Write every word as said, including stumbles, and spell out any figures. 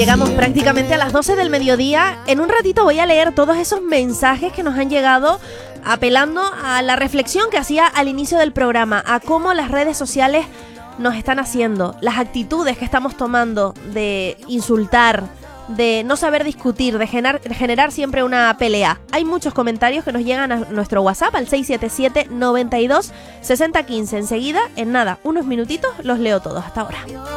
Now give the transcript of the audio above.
Llegamos prácticamente a las doce del mediodía. En un ratito voy a leer todos esos mensajes que nos han llegado apelando a la reflexión que hacía al inicio del programa, a cómo las redes sociales nos están haciendo, las actitudes que estamos tomando de insultar, de no saber discutir, de generar, generar siempre una pelea. Hay muchos comentarios que nos llegan a nuestro WhatsApp al seis siete siete, noventa y dos, sesenta quince. Enseguida, en nada, unos minutitos, los leo todos. Hasta ahora.